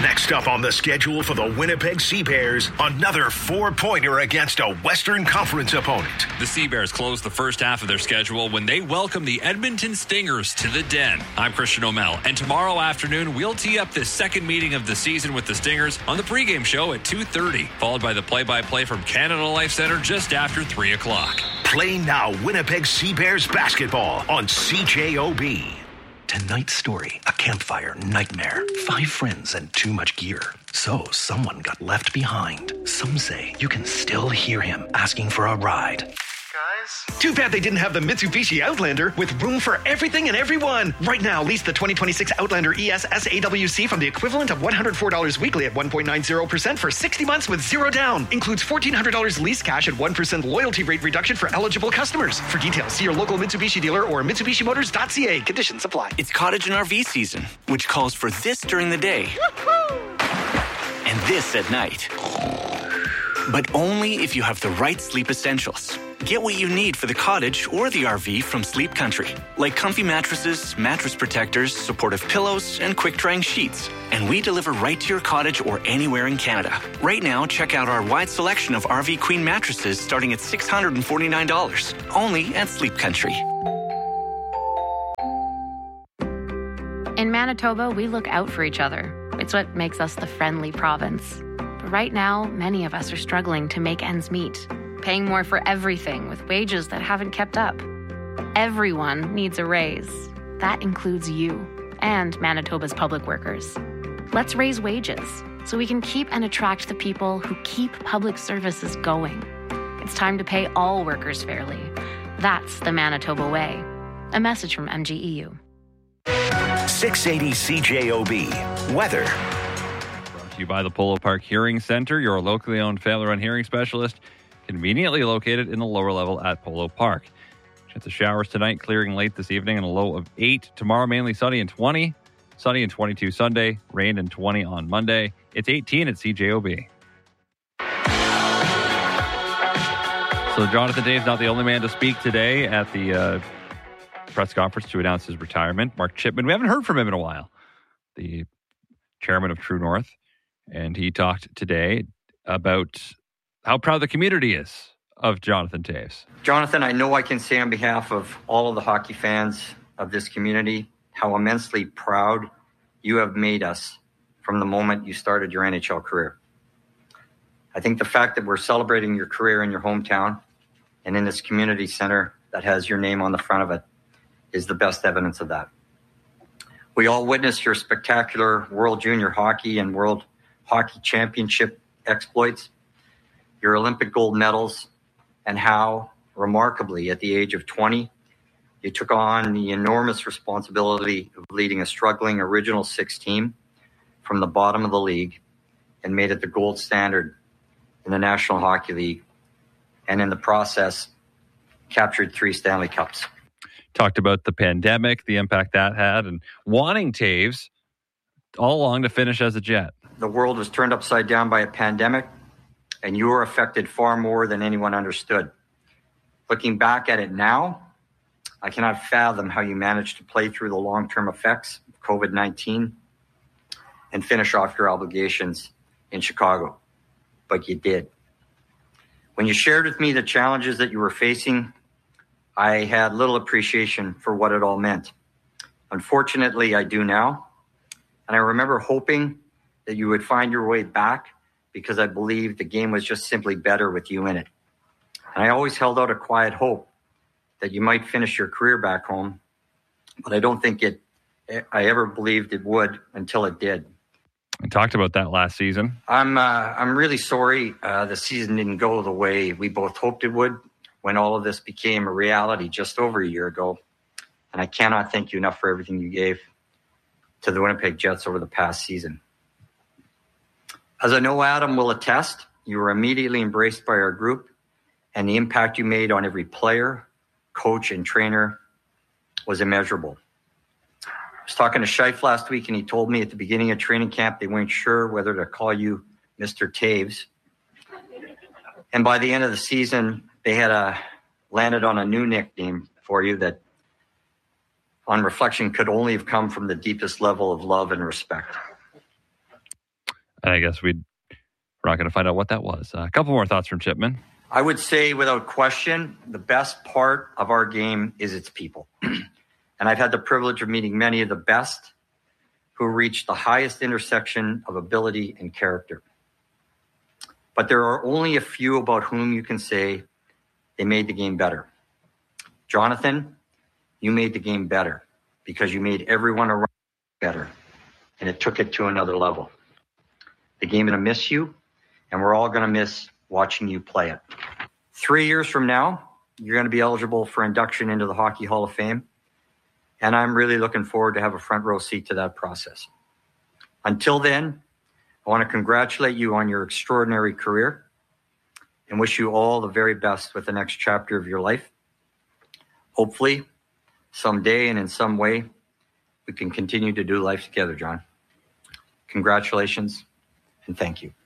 Next up on the schedule for the Winnipeg Sea Bears, another 4-pointer against a Western Conference opponent. The Sea Bears close the first half of their schedule when they welcome the Edmonton Stingers to the Den. I'm Christian O'Mell, and tomorrow afternoon we'll tee up the second meeting of the season with the Stingers on the pregame show at 2:30, followed by the play-by-play from Canada Life Centre just after 3 o'clock. Play now Winnipeg Sea Bears basketball on CJOB. Tonight's story, a campfire nightmare. 5 friends and too much gear. So someone got left behind. Some say you can still hear him asking for a ride. Guys? Too bad they didn't have the Mitsubishi Outlander with room for everything and everyone. Right now, lease the 2026 Outlander ES SAWC from the equivalent of $104 weekly at 1.90% for 60 months with zero down. Includes $1,400 lease cash and 1% loyalty rate reduction for eligible customers. For details, see your local Mitsubishi dealer or MitsubishiMotors.ca. Conditions apply. It's cottage and RV season, which calls for this during the day. And this at night. But only if you have the right sleep essentials. Get what you need for the cottage or the RV from Sleep Country, like comfy mattresses, mattress protectors, supportive pillows, and quick-drying sheets. And we deliver right to your cottage or anywhere in Canada. Right now, check out our wide selection of RV Queen mattresses starting at $649, only at Sleep Country. In Manitoba, we look out for each other. It's what makes us the friendly province. But right now, many of us are struggling to make ends meet, paying more for everything with wages that haven't kept up. Everyone needs a raise. That includes you and Manitoba's public workers. Let's raise wages so we can keep and attract the people who keep public services going. It's time to pay all workers fairly. That's the Manitoba way. A message from MGEU. 680 CJOB. Weather. Brought to you by the Polo Park Hearing Center, your locally owned family-run hearing specialist, conveniently located in the lower level at Polo Park. Chance of showers tonight, clearing late this evening, and a low of 8. Tomorrow, mainly sunny and 20. Sunny and 22 Sunday. Rain and 20 on Monday. It's 18 at CJOB. So Jonathan Toews not the only man to speak today at the press conference to announce his retirement. Mark Chipman, we haven't heard from him in a while, the chairman of True North, and he talked today about how proud the community is of Jonathan Toews. Jonathan, I know I can say on behalf of all of the hockey fans of this community how immensely proud you have made us from the moment you started your NHL career. I think the fact that we're celebrating your career in your hometown and in this community center that has your name on the front of it is the best evidence of that. We all witnessed your spectacular World Junior Hockey and World Hockey Championship exploits, your Olympic gold medals, and how, remarkably, at the age of 20, you took on the enormous responsibility of leading a struggling Original Six team from the bottom of the league and made it the gold standard in the National Hockey League, and in the process, captured 3 Stanley Cups. Talked about the pandemic, the impact that had, and wanting Toews all along to finish as a Jet. The world was turned upside down by a pandemic, and you were affected far more than anyone understood. Looking back at it now, I cannot fathom how you managed to play through the long-term effects of COVID-19 and finish off your obligations in Chicago. But you did. When you shared with me the challenges that you were facing, I had little appreciation for what it all meant. Unfortunately, I do now. And I remember hoping that you would find your way back because I believed the game was just simply better with you in it. And I always held out a quiet hope that you might finish your career back home, but I don't think I ever believed it would until it did. We talked about that last season. I'm really sorry the season didn't go the way we both hoped it would when all of this became a reality just over a year ago. And I cannot thank you enough for everything you gave to the Winnipeg Jets over the past season. As I know Adam will attest, you were immediately embraced by our group, and the impact you made on every player, coach, and trainer was immeasurable. I was talking to Scheif last week, and he told me at the beginning of training camp they weren't sure whether to call you Mr. Toews. And by the end of the season, they had landed on a new nickname for you that, on reflection, could only have come from the deepest level of love and respect. And I guess we're not going to find out what that was. A couple more thoughts from Chipman. I would say without question, the best part of our game is its people. And I've had the privilege of meeting many of the best who reach the highest intersection of ability and character. But there are only a few about whom you can say they made the game better. Jonathan, you made the game better because you made everyone around better, and it took it to another level. The game is going to miss you, and we're all going to miss watching you play it. 3 years from now, you're going to be eligible for induction into the Hockey Hall of Fame, and I'm really looking forward to have a front row seat to that process. Until then, I want to congratulate you on your extraordinary career and wish you all the very best with the next chapter of your life. Hopefully, someday and in some way, we can continue to do life together, John. Congratulations and thank you.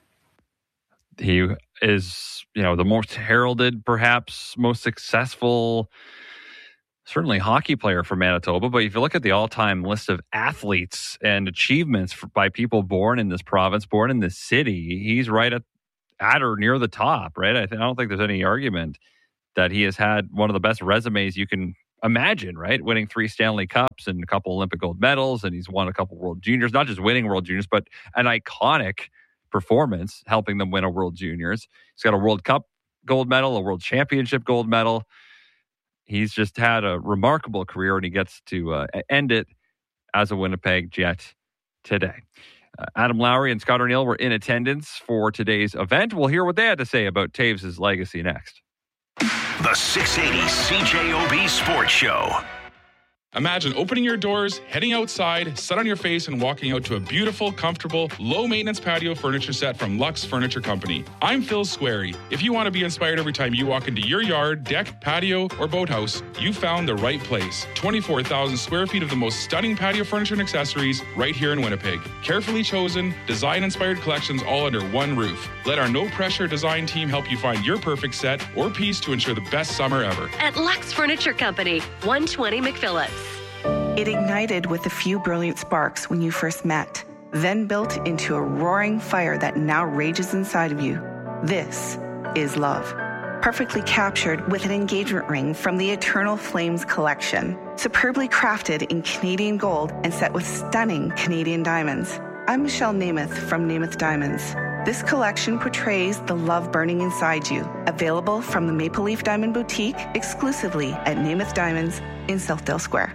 He is, the most heralded, perhaps most successful, certainly hockey player for Manitoba. But if you look at the all-time list of athletes and achievements by people born in this province, born in this city, he's right at or near the top, right? I don't think there's any argument that he has had one of the best resumes you can imagine, right? Winning 3 Stanley Cups and a couple Olympic gold medals, and he's won a couple World Juniors, not just winning World Juniors, but an iconic performance helping them win a World Juniors. He's got a World Cup gold medal, a World Championship gold medal. He's just had a remarkable career, and he gets to end it as a Winnipeg Jet today. Adam Lowry and Scott O'Neill were in attendance for today's event. We'll hear what they had to say about Toews' legacy next. The 680 CJOB Sports Show. Imagine opening your doors, heading outside, set on your face, and walking out to a beautiful, comfortable, low-maintenance patio furniture set from Lux Furniture Company. I'm Phil Squarey. If you want to be inspired every time you walk into your yard, deck, patio, or boathouse, you found the right place. 24,000 square feet of the most stunning patio furniture and accessories right here in Winnipeg. Carefully chosen, design-inspired collections all under one roof. Let our no-pressure design team help you find your perfect set or piece to ensure the best summer ever. At Lux Furniture Company, 120 McPhillips. It ignited with a few brilliant sparks when you first met, then built into a roaring fire that now rages inside of you. This is love. Perfectly captured with an engagement ring from the Eternal Flames collection, superbly crafted in Canadian gold and set with stunning Canadian diamonds. I'm Michelle Namath from Namath Diamonds. This collection portrays the love burning inside you. Available from the Maple Leaf Diamond Boutique exclusively at Namath Diamonds in Southdale Square.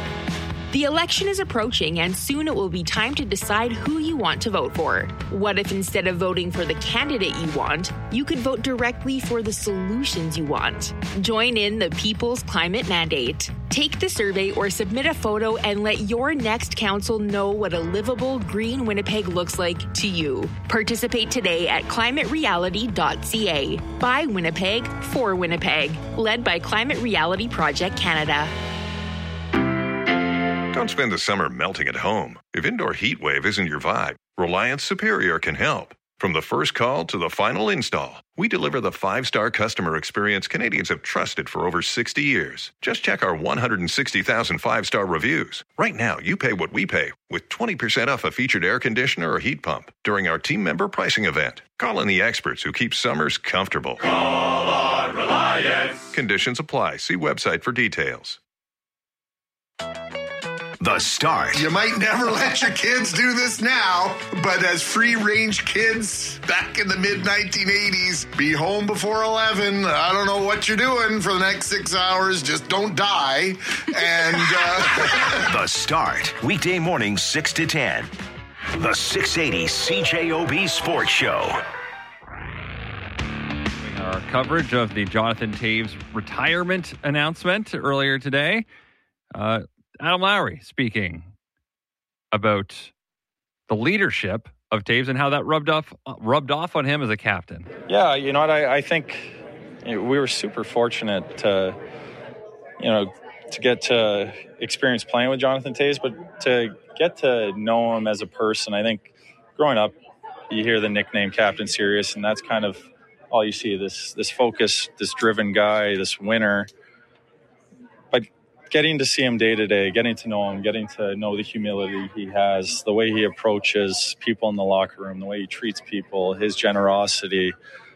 The election is approaching, and soon it will be time to decide who you want to vote for. What if instead of voting for the candidate you want, you could vote directly for the solutions you want? Join in the People's Climate Mandate. Take the survey or submit a photo and let your next council know what a livable green Winnipeg looks like to you. Participate today at climatereality.ca. By Winnipeg, for Winnipeg. Led by Climate Reality Project Canada. Don't spend the summer melting at home. If indoor heat wave isn't your vibe, Reliance Superior can help. From the first call to the final install, we deliver the 5-star customer experience Canadians have trusted for over 60 years. Just check our 160,000 5-star reviews. Right now, you pay what we pay with 20% off a featured air conditioner or heat pump during our team member pricing event. Call in the experts who keep summers comfortable. Call on Reliance. Conditions apply. See website for details. The Start. You might never let your kids do this now, but as free-range kids back in the mid-1980s, be home before 11. I don't know what you're doing for the next 6 hours. Just don't die. And The Start. Weekday mornings 6 to 10. The 680 CJOB Sports Show. Our coverage of the Jonathan Toews retirement announcement earlier today. Adam Lowry speaking about the leadership of Toews and how that rubbed off on him as a captain. Yeah, you know what? I think we were super fortunate to get to experience playing with Jonathan Toews, but to get to know him as a person. I think growing up, you hear the nickname Captain Serious, and that's kind of all you see, this focus, this driven guy, this winner. But getting to see him day to day, getting to know him, getting to know the humility he has, the way he approaches people in the locker room, the way he treats people, his generosity.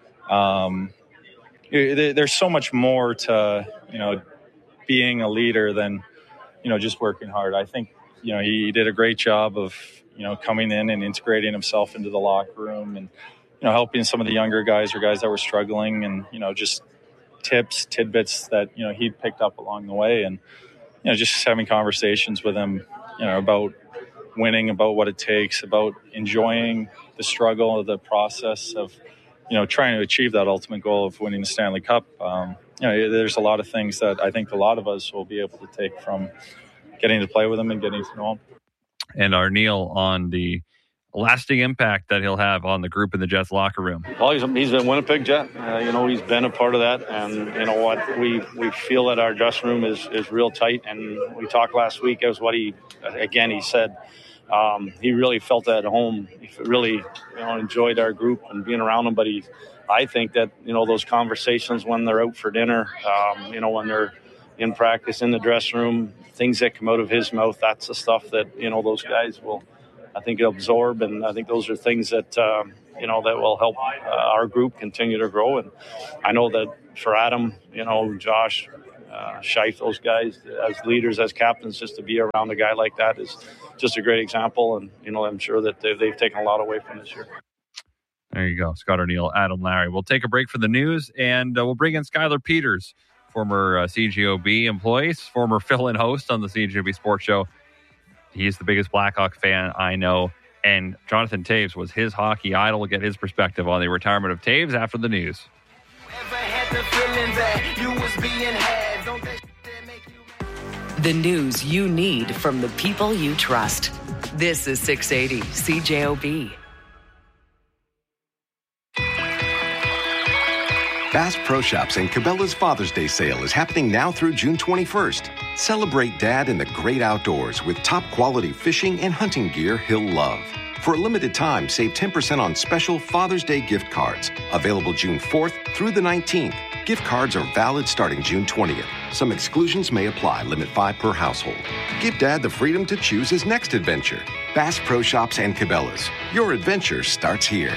There's so much more to, being a leader than, just working hard. I think, he did a great job of, coming in and integrating himself into the locker room and, helping some of the younger guys or guys that were struggling and, just tips, tidbits that, he'd picked up along the way. And, just having conversations with him, about winning, about what it takes, about enjoying the struggle of the process of, trying to achieve that ultimate goal of winning the Stanley Cup. There's a lot of things that I think a lot of us will be able to take from getting to play with him and getting to know him. And our Neil on the lasting impact that he'll have on the group in the Jets locker room. Well, he's a Winnipeg Jet. He's been a part of that. And you know what? We feel that our dressing room is real tight. And we talked last week as what he said. He really felt at home. He really enjoyed our group and being around them. But I think that, those conversations when they're out for dinner, when they're in practice in the dressing room, things that come out of his mouth, that's the stuff that, those guys will, I think, absorb. And I think those are things that, that will help our group continue to grow. And I know that for Adam, Josh, Scheif, those guys as leaders, as captains, just to be around a guy like that is just a great example. And, I'm sure that they've taken a lot away from this year. There you go. Scott O'Neill, Adam Larry. We'll take a break for the news, and we'll bring in Skylar Peters, former CJOB employee, former fill-in host on the CJOB Sports Show. He's the biggest Blackhawk fan I know, and Jonathan Toews was his hockey idol. We'll get his perspective on the retirement of Toews after the news. The news you need from the people you trust. This is 680 CJOB. Bass Pro Shops and Cabela's Father's Day sale is happening now through June 21st. Celebrate Dad in the great outdoors with top quality fishing and hunting gear he'll love. For a limited time, save 10% on special Father's Day gift cards. Available June 4th through the 19th. Gift cards are valid starting June 20th. Some exclusions may apply. Limit 5 per household. Give Dad the freedom to choose his next adventure. Bass Pro Shops and Cabela's. Your adventure starts here.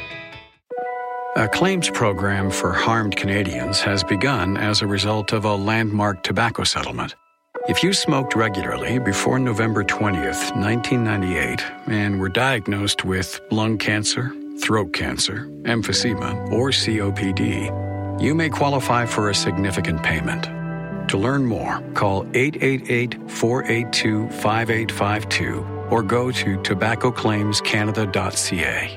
A claims program for harmed Canadians has begun as a result of a landmark tobacco settlement. If you smoked regularly before November 20th, 1998, and were diagnosed with lung cancer, throat cancer, emphysema, or COPD, you may qualify for a significant payment. To learn more, call 888-482-5852 or go to tobaccoclaimscanada.ca.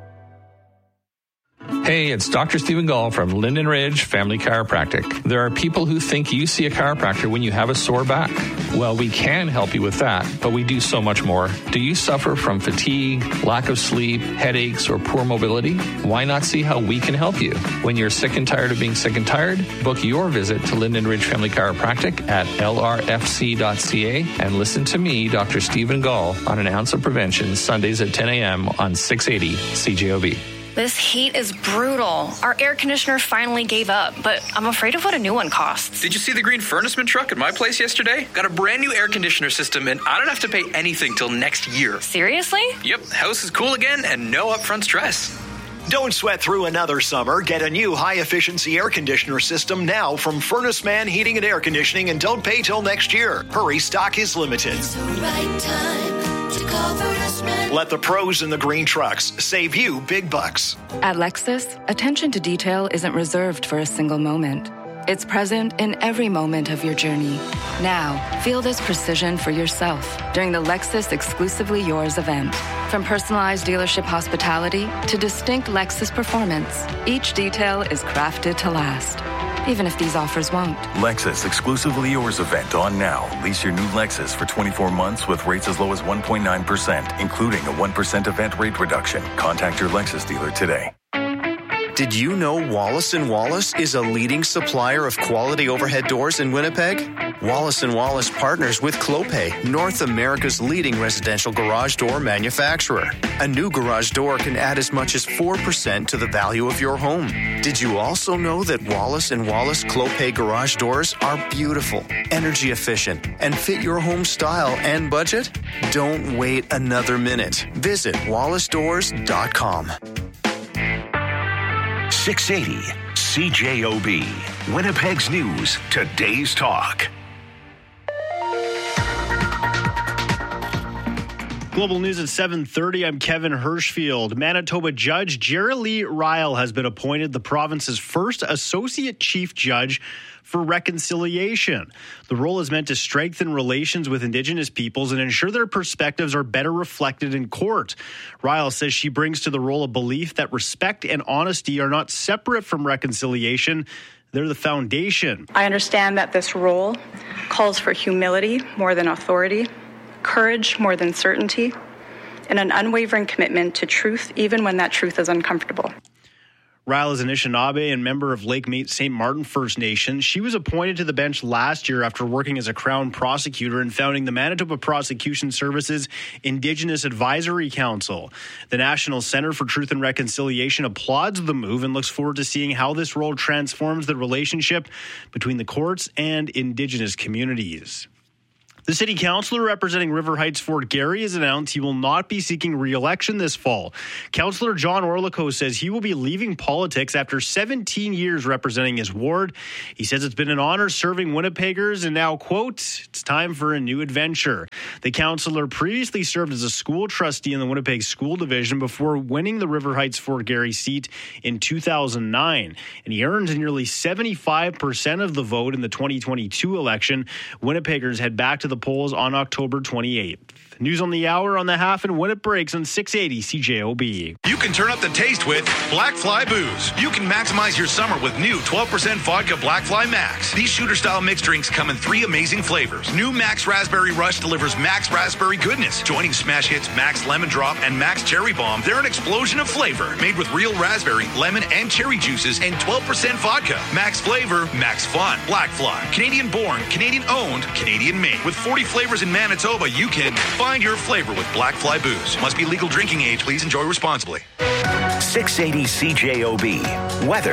Hey, it's Dr. Stephen Gall from Linden Ridge Family Chiropractic. There are people who think you see a chiropractor when you have a sore back. Well, we can help you with that, but we do so much more. Do you suffer from fatigue, lack of sleep, headaches, or poor mobility? Why not see how we can help you? When you're sick and tired of being sick and tired, book your visit to Linden Ridge Family Chiropractic at lrfc.ca and listen to me, Dr. Stephen Gall, on An Ounce of Prevention, Sundays at 10 a.m. on 680 CJOB. This heat is brutal. Our air conditioner finally gave up, but I'm afraid of what a new one costs. Did you see the green furnaceman truck at my place yesterday? Got a brand new air conditioner system, and I don't have to pay anything till next year. Seriously? Yep, house is cool again and no upfront stress. Don't sweat through another summer. Get a new high-efficiency air conditioner system now from Furnace Man Heating and Air Conditioning, and don't pay till next year. Hurry, stock is limited. It's the right time to call Furnace Man. Let the pros in the green trucks save you big bucks. At Lexus, attention to detail isn't reserved for a single moment. It's present in every moment of your journey. Now, feel this precision for yourself during the Lexus Exclusively Yours event. From personalized dealership hospitality to distinct Lexus performance, each detail is crafted to last, even if these offers won't. Lexus Exclusively Yours event on now. Lease your new Lexus for 24 months with rates as low as 1.9%, including a 1% event rate reduction. Contact your Lexus dealer today. Did you know Wallace & Wallace is a leading supplier of quality overhead doors in Winnipeg? Wallace & Wallace partners with Clopay, North America's leading residential garage door manufacturer. A new garage door can add as much as 4% to the value of your home. Did you also know that Wallace & Wallace Clopay garage doors are beautiful, energy efficient, and fit your home style and budget? Don't wait another minute. Visit wallacedoors.com. 680 CJOB, Winnipeg's News, Today's Talk. Global News at 7:30. I'm Kevin Hirschfield. Manitoba Judge Jerry Ryle has been appointed the province's first Associate Chief Judge for Reconciliation. The role is meant to strengthen relations with Indigenous peoples and ensure their perspectives are better reflected in court. Ryle says she brings to the role a belief that respect and honesty are not separate from reconciliation. They're the foundation. I understand that this role calls for humility more than authority, courage more than certainty, and an unwavering commitment to truth, even when that truth is uncomfortable. Ryle is an Anishinaabe and member of Lake St. Martin First Nation. She was appointed to the bench last year after working as a Crown prosecutor and founding the Manitoba Prosecution Services Indigenous Advisory Council. The National Centre for Truth and Reconciliation applauds the move and looks forward to seeing how this role transforms the relationship between the courts and Indigenous communities. The city councillor representing River Heights Fort Garry has announced he will not be seeking re-election this fall. Councillor John Orlico says he will be leaving politics after 17 years representing his ward. He says it's been an honor serving Winnipeggers and now, quote, it's time for a new adventure. The councillor previously served as a school trustee in the Winnipeg School Division before winning the River Heights Fort Garry seat in 2009. And he earned nearly 75% of the vote in the 2022 election. Winnipeggers head back to the polls on October 28th. News on the hour on the half and when it breaks on 680 CJOB. You can turn up the taste with Black Fly Booze. You can maximize your summer with new 12% vodka Black Fly Max. These shooter-style mixed drinks come in 3 amazing flavors. New Max Raspberry Rush delivers Max Raspberry goodness. Joining smash hits Max Lemon Drop and Max Cherry Bomb, they're an explosion of flavor. Made with real raspberry, lemon, and cherry juices and 12% vodka. Max flavor, Max fun. Black Fly. Canadian-born, Canadian-owned, Canadian-made. With 40 flavors in Manitoba, you can find your flavor with Black Fly Booze. Must be legal drinking age. Please enjoy responsibly. 680 CJOB. Weather.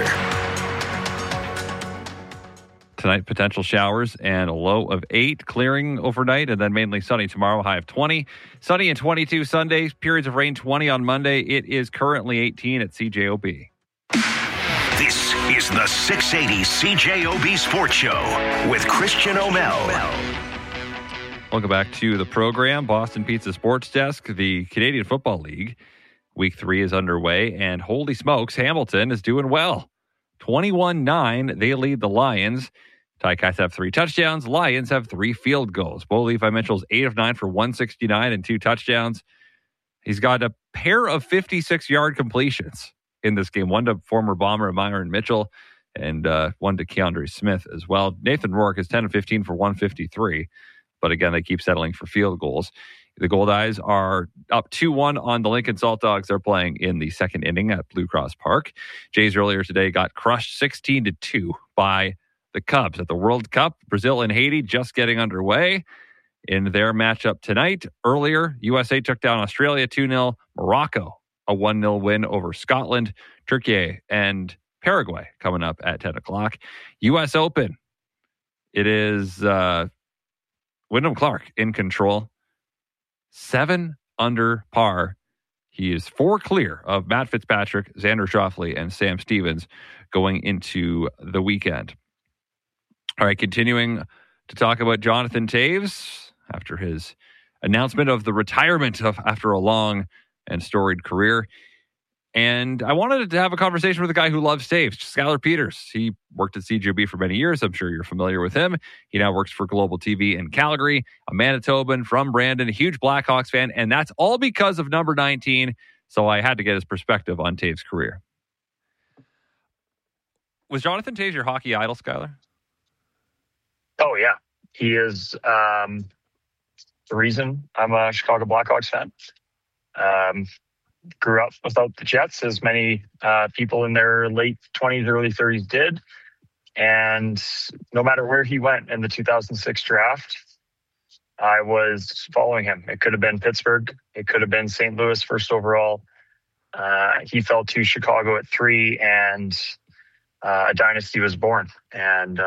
Tonight, potential showers and a low of 8, clearing overnight, and then mainly sunny tomorrow, high of 20. Sunny and 22 Sunday, periods of rain 20 on Monday. It is currently 18 at CJOB. This is the 680 CJOB Sports Show with Christian O'Mell. Welcome back to the program. Boston Pizza Sports Desk, the Canadian Football League. Week 3 is underway, and holy smokes, Hamilton is doing well. 21-9, they lead the Lions. Ticats have 3 touchdowns. Lions have 3 field goals. Bo Levi Mitchell's 8 of 9 for 169 and 2 touchdowns. He's got a pair of 56-yard completions in this game. One to former Bomber Myron Mitchell and one to Keandre Smith as well. Nathan Rourke is 10 of 15 for 153. But again, they keep settling for field goals. The Goldeyes are up 2-1 on the Lincoln Salt Dogs. They're playing in the second inning at Blue Cross Park. Jays earlier today got crushed 16-2 by the Cubs at the World Cup. Brazil and Haiti just getting underway in their matchup tonight. Earlier, USA took down Australia 2-0. Morocco, a 1-0 win over Scotland. Turkey and Paraguay coming up at 10 o'clock. U.S. Open. It is Wyndham Clark in control. 7 under par. He is 4 clear of Matt Fitzpatrick, Xander Schauffele, and Sam Stevens going into the weekend. All right, continuing to talk about Jonathan Toews after his announcement of the retirement after a long and storied career. And I wanted to have a conversation with a guy who loves Toews, Skylar Peters. He worked at CJOB for many years. I'm sure you're familiar with him. He now works for Global TV in Calgary, a Manitoban from Brandon, a huge Blackhawks fan, and that's all because of number 19. So I had to get his perspective on Toews' career. Was Jonathan Toews your hockey idol, Skylar? Oh, yeah. He is the reason I'm a Chicago Blackhawks fan. grew up without the Jets, as many people in their late 20s, early 30s did. And no matter where he went in the 2006 draft, I was following him. It could have been Pittsburgh. It could have been St. Louis first overall. He fell to Chicago at 3, and a dynasty was born. And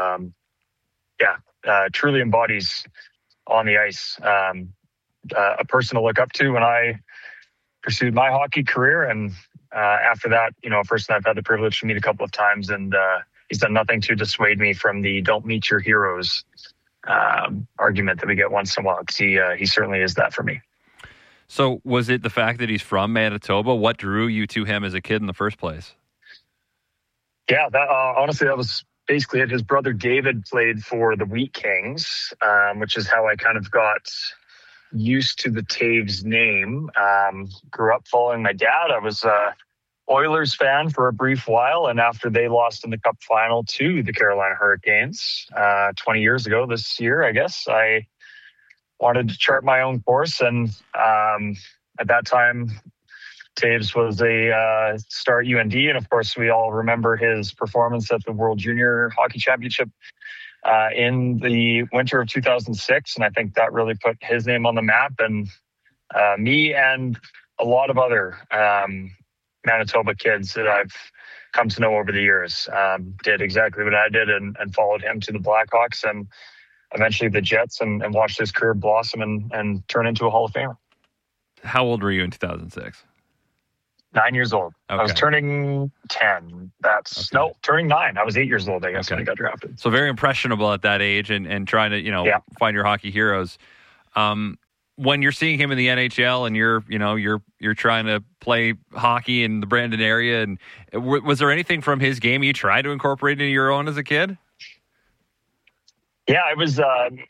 truly embodies on the ice a person to look up to when I pursued my hockey career. And after that, a person I've had the privilege to meet a couple of times, and he's done nothing to dissuade me from the "don't meet your heroes" argument that we get once in a while. He certainly is that for me. So was it the fact that he's from Manitoba? What drew you to him as a kid in the first place? Yeah, honestly, that was basically it. His brother David played for the Wheat Kings, which is how I kind of got used to the Toews name. Grew up following my dad. I was a Oilers fan for a brief while, and after they lost in the Cup final to the Carolina Hurricanes 20 years ago this year, I guess, I wanted to chart my own course. And at that time, Toews was a star at UND, and of course, we all remember his performance at the World Junior Hockey Championship in the winter of 2006, and I think that really put his name on the map. And me and a lot of other Manitoba kids that I've come to know over the years did exactly what I did and followed him to the Blackhawks and eventually the Jets, and watched his career blossom and turn into a Hall of Famer. How old were you in 2006? 9 years old. Okay. I was turning 10. Turning 9. I was 8 years old, I guess, when I got drafted. So very impressionable at that age, and trying to find your hockey heroes. When you're seeing him in the NHL and you're trying to play hockey in the Brandon area, and was there anything from his game you tried to incorporate into your own as a kid? Yeah, I was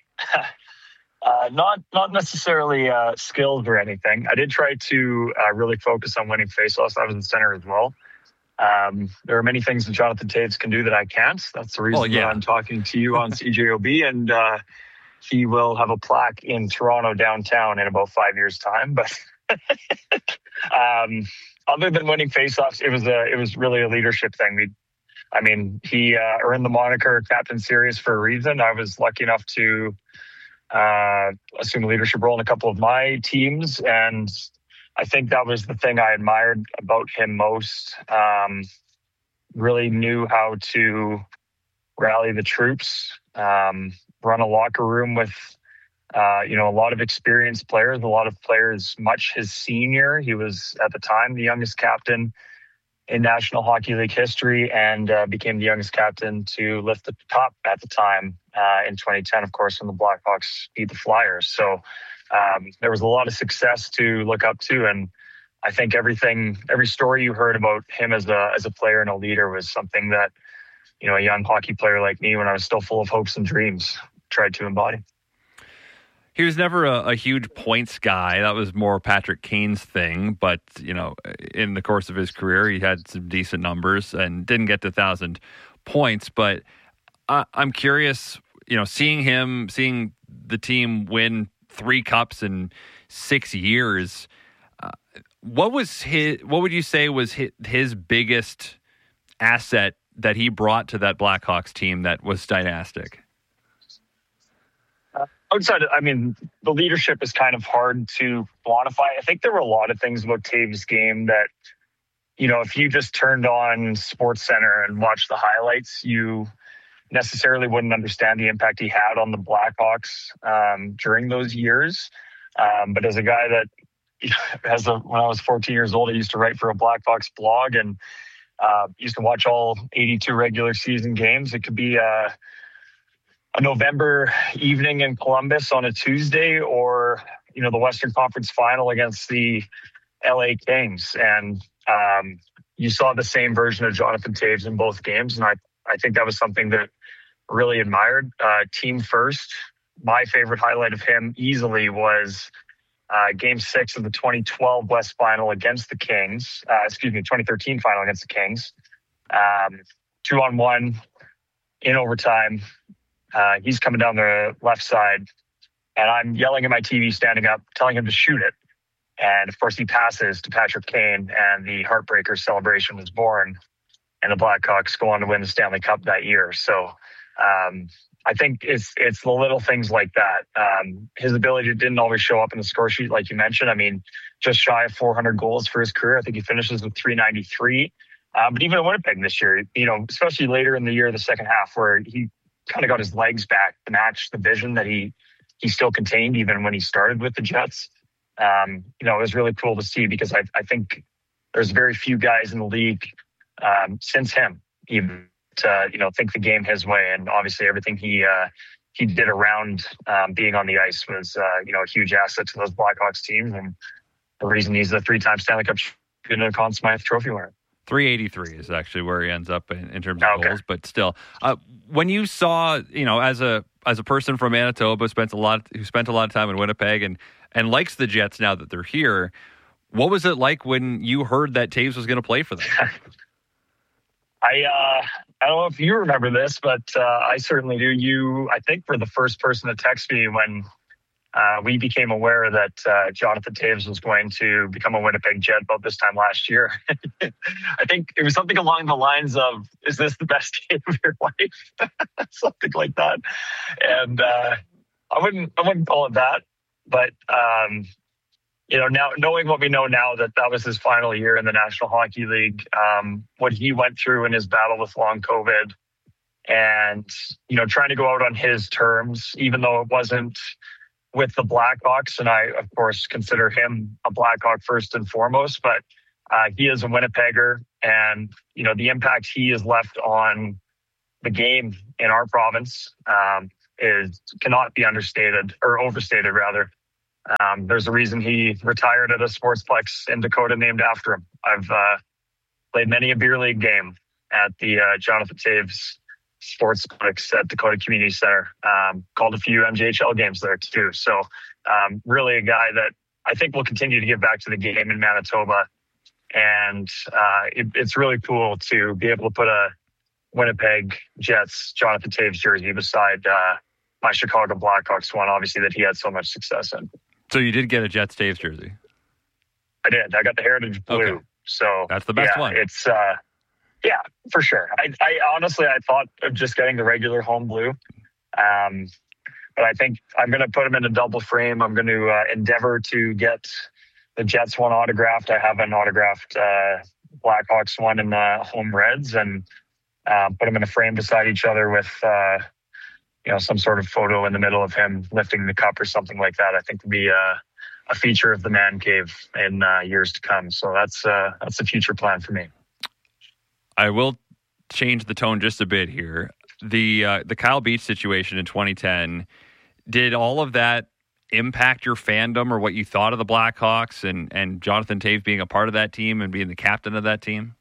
not necessarily skilled or anything. I did try to really focus on winning faceoffs. I was in center as well. There are many things that Jonathan Toews can do that I can't. That's the reason that I'm talking to you on CJOB, and he will have a plaque in Toronto downtown in about 5 years' time. But other than winning faceoffs, it was really a leadership thing. He earned the moniker Captain Serious for a reason. I was lucky enough to assume a leadership role in a couple of my teams, and I think that was the thing I admired about him most. Really knew how to rally the troops, run a locker room with a lot of experienced players, a lot of players much his senior. He was at the time the youngest captain in National Hockey League history, and became the youngest captain to lift the top at the time in 2010, of course, when the Blackhawks beat the Flyers. So there was a lot of success to look up to, and I think every story you heard about him as a player and a leader was something that a young hockey player like me, when I was still full of hopes and dreams, tried to embody. He was never a huge points guy. That was more Patrick Kane's thing. But, in the course of his career, he had some decent numbers and didn't get to 1,000 points. But I'm curious, seeing the team win 3 cups in 6 years. What would you say was his biggest asset that he brought to that Blackhawks team that was dynastic? Outside, the leadership is kind of hard to quantify. I think there were a lot of things about Toews' game that, if you just turned on SportsCenter and watched the highlights, you necessarily wouldn't understand the impact he had on the Blackhawks during those years. But as a guy that, when I was 14 years old, I used to write for a Blackhawks blog and used to watch all 82 regular season games. It could be a November evening in Columbus on a Tuesday, or the Western Conference Final against the LA Kings, and you saw the same version of Jonathan Toews in both games, and I think that was something that I really admired. Team first. My favorite highlight of him easily was Game 6 of the 2012 West Final against the Kings. 2013 Final against the Kings. 2-on-1 in overtime. He's coming down the left side, and I'm yelling at my TV, standing up, telling him to shoot it. And of course, he passes to Patrick Kane, and the heartbreaker celebration was born. And the Blackhawks go on to win the Stanley Cup that year. So I think it's the little things like that. His ability didn't always show up in the score sheet, like you mentioned. I mean, just shy of 400 goals for his career. I think he finishes with 393. But even in Winnipeg this year, especially later in the year, the second half, where he kind of got his legs back to match the vision that he still contained even when he started with the Jets. It was really cool to see, because I think there's very few guys in the league since him even to think the game his way. And obviously everything he did around being on the ice was a huge asset to those Blackhawks teams, and the reason he's a 3-time Stanley Cup champion and a Conn Smythe Trophy winner. 383 is actually where he ends up in terms of goals, but still, when you saw, as a person from Manitoba who spent a lot of time in Winnipeg and likes the Jets now that they're here, what was it like when you heard that Toews was going to play for them? I don't know if you remember this, but I certainly do. You, I think, were the first person to text me when we became aware that Jonathan Toews was going to become a Winnipeg Jet about this time last year. I think it was something along the lines of, "Is this the best game of your life?" Something like that. And I wouldn't call it that, but now knowing what we know now, that was his final year in the National Hockey League, what he went through in his battle with long COVID, and trying to go out on his terms, even though it wasn't with the Blackhawks, and I, of course, consider him a Blackhawk first and foremost, but he is a Winnipegger, and, the impact he has left on the game in our province cannot be understated, or overstated, rather. There's a reason he retired at a sportsplex in Dakota named after him. I've played many a beer league game at the Jonathan Toews Sportsplex at Dakota Community Center. Called a few MJHL games there too. So really a guy that I think will continue to give back to the game in Manitoba. And it's really cool to be able to put a Winnipeg Jets Jonathan Toews jersey beside my Chicago Blackhawks one, obviously, that he had so much success in. So you did get a Jets Toews jersey? I did. I got the Heritage Blue. Okay. So that's the best one. It's yeah, for sure. I honestly, I thought of just getting the regular home blue. But I think I'm going to put them in a double frame. I'm going to endeavor to get the Jets one autographed. I have an autographed Blackhawks one in the home Reds, and put them in a frame beside each other with some sort of photo in the middle of him lifting the cup or something like that. I think would be a feature of the Man Cave in years to come. So that's a future plan for me. I will change the tone just a bit here. The Kyle Beach situation in 2010, did all of that impact your fandom or what you thought of the Blackhawks and Jonathan Toews being a part of that team and being the captain of that team?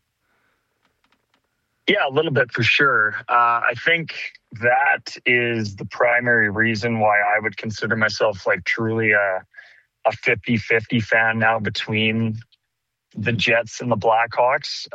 Yeah, a little bit for sure. I think that is the primary reason why I would consider myself like truly a 50-50 fan now between the Jets and the Blackhawks.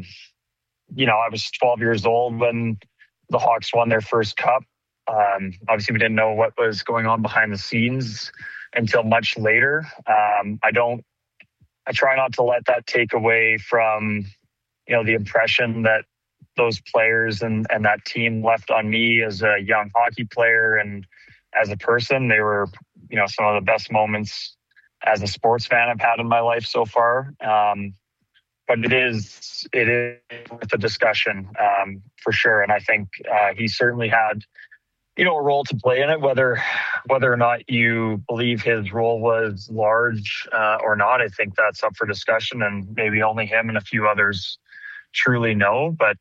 I was 12 years old when the Hawks won their first cup. Obviously, we didn't know what was going on behind the scenes until much later. I try not to let that take away from, the impression that those players and that team left on me as a young hockey player and as a person. They were, some of the best moments as a sports fan I've had in my life so far. But it is worth a discussion for sure. And I think he certainly had, a role to play in it, whether or not you believe his role was large or not. I think that's up for discussion, and maybe only him and a few others truly know. But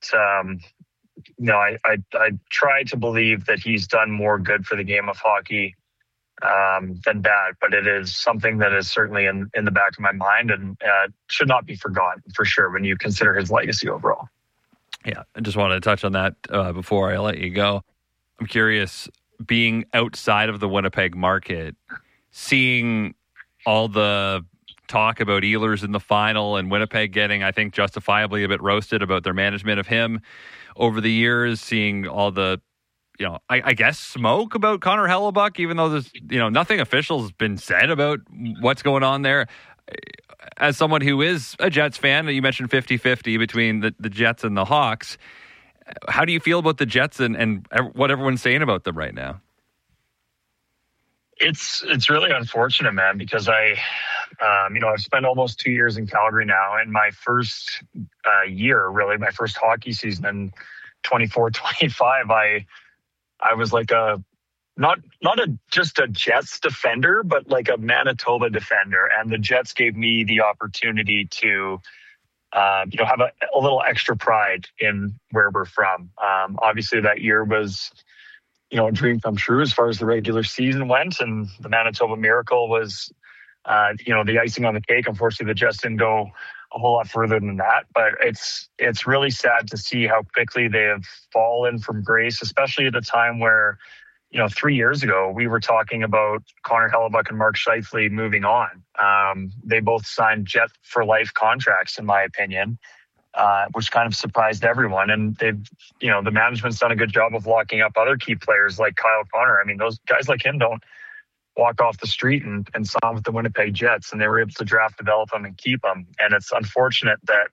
I try to believe that he's done more good for the game of hockey than bad, but it is something that is certainly in the back of my mind and should not be forgotten for sure when you consider his legacy overall. Yeah, I just wanted to touch on that before I let you go. I'm curious, being outside of the Winnipeg market, seeing all the talk about Ehlers in the final and Winnipeg getting, I think, justifiably a bit roasted about their management of him over the years, seeing all the I guess smoke about Connor Hellebuck, even though there's, nothing official has been said about what's going on there. as someone who is a Jets fan, you mentioned 50-50 between the Jets and the Hawks. How do you feel about the Jets and what everyone's saying about them right now? It's really unfortunate, man, because I've spent almost 2 years in Calgary now, and my first year, really, my first hockey season in 24-25, I was like not just a Jets defender, but like a Manitoba defender, and the Jets gave me the opportunity to have a little extra pride in where we're from. Obviously, that year was a dream come true as far as the regular season went, and the Manitoba Miracle was, the icing on the cake. Unfortunately, the Jets didn't go a whole lot further than that, but it's really sad to see how quickly they have fallen from grace, especially at a time where, 3 years ago, we were talking about Connor Hellebuyck and Mark Scheifele moving on. They both signed Jet for life contracts, in my opinion. Which kind of surprised everyone. And they've, the management's done a good job of locking up other key players like Kyle Connor. I mean, those guys like him don't walk off the street and sign with the Winnipeg Jets, and they were able to draft, develop them, and keep them. And it's unfortunate that,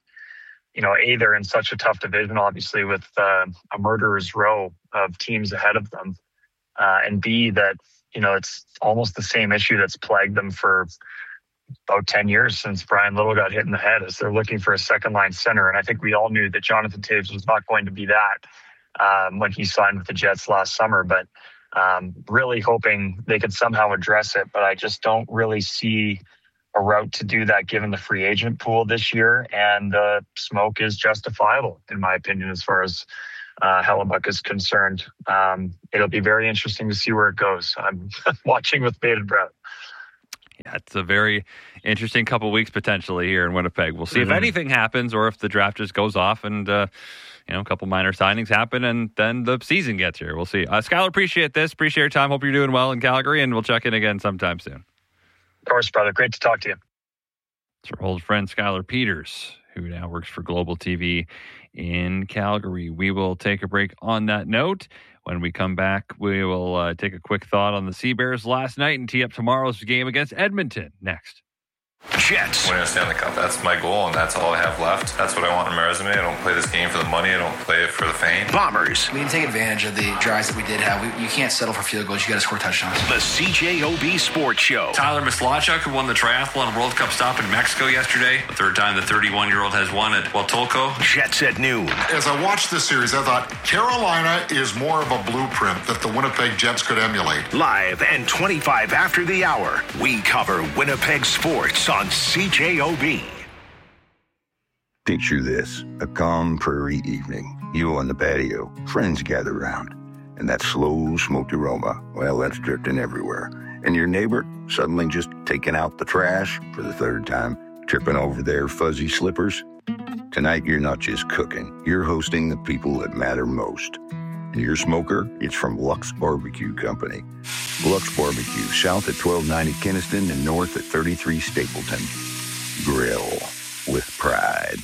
A, they're in such a tough division, obviously, with a murderer's row of teams ahead of them. And B, that, it's almost the same issue that's plagued them for about 10 years since Brian Little got hit in the head, as they're looking for a second line center. And I think we all knew that Jonathan Toews was not going to be that when he signed with the Jets last summer, but really hoping they could somehow address it. But I just don't really see a route to do that given the free agent pool this year. And the smoke is justifiable, in my opinion, as far as Hellebuyck is concerned. It'll be very interesting to see where it goes. I'm watching with bated breath. Yeah, it's a very interesting couple of weeks potentially here in Winnipeg. We'll see if anything happens or if the draft just goes off and, a couple minor signings happen and then the season gets here. We'll see. Skylar, appreciate this. Appreciate your time. Hope you're doing well in Calgary, and we'll check in again sometime soon. Of course, brother. Great to talk to you. It's our old friend Skylar Peters, who now works for Global TV in Calgary. We will take a break on that note. When we come back, we will take a quick thought on the Sea Bears last night and tee up tomorrow's game against Edmonton next. Jets. Winning a Stanley Cup, that's my goal, and that's all I have left. That's what I want in my resume. I don't play this game for the money. I don't play it for the fame. Bombers. We can take advantage of the drives that we did have. You can't settle for field goals. You got to score touchdowns. The CJOB Sports Show. Tyler Mislachuk, who won the triathlon World Cup stop in Mexico yesterday. The third time the 31-year-old has won at Huatulco. Jets at noon. As I watched this series, I thought Carolina is more of a blueprint that the Winnipeg Jets could emulate. Live and 25 after the hour, we cover Winnipeg sports on CJOB. Picture this, a calm prairie evening. You on the patio, friends gather around, and that slow smoked aroma, well, that's drifting everywhere. And your neighbor suddenly just taking out the trash for the third time, tripping over their fuzzy slippers. Tonight, you're not just cooking, you're hosting the people that matter most. And your smoker, it's from Lux Barbecue Company. Lux Barbecue, south at 1290 Kinnison and north at 33 Stapleton. Grill with pride.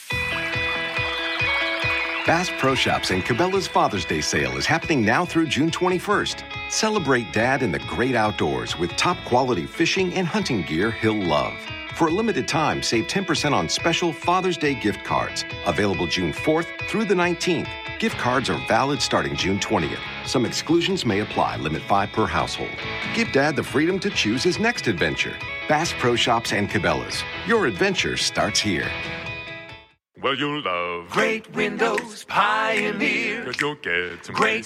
Bass Pro Shops and Cabela's Father's Day sale is happening now through June 21st. Celebrate Dad in the great outdoors with top quality fishing and hunting gear he'll love. For a limited time, save 10% on special Father's Day gift cards. Available June 4th through the 19th. Gift cards are valid starting June 20th. Some exclusions may apply. Limit 5 per household. Give Dad the freedom to choose his next adventure. Bass Pro Shops and Cabela's. Your adventure starts here. Well, you'll love Great Windows Pioneer. 'cause you'll get some great